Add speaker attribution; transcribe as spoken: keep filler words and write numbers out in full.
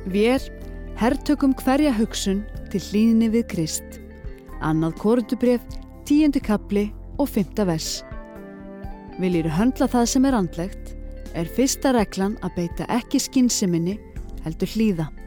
Speaker 1: Vér hertökum hverja hugsun til hlýðni við Krist. Annað Korinthubréf, tíundi kafli og fimmta vers. Viljirðu höndla það sem er andlegt, er fyrsta reglan að beita ekki skynseminni, heldur hlýða.